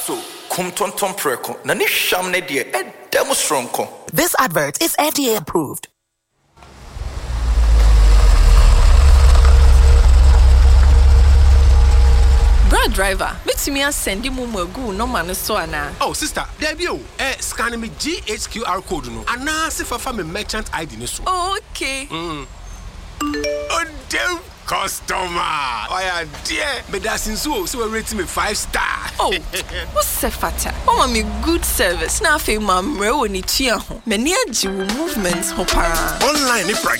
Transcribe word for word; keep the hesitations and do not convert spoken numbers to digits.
So, kum ton ton preko. Na ni sham ne die e demo stronko. This advert is F D A approved. Bra driver, metumi asend mu magu no man so ana. Oh sister, there be o. Eh scan me G H Q R code no. Ana se fafa me merchant I D ne so. Oh, okay. Mm. Oh damn customer. Oh yeah, dear. Me da sinso so we rate me five star. Oh. What's fata? Oh me good service. Na fe ma mre woni tua ho. Me ne agi wo movements ho para. Online ni